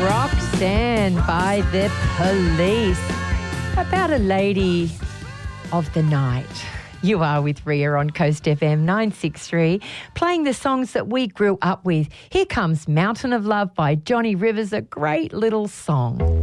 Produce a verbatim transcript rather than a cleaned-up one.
Roxanne by The Police. About a lady of the night. You are with Ria on Coast F M nine sixty-three, playing the songs that we grew up with. Here comes Mountain of Love by Johnny Rivers, a great little song.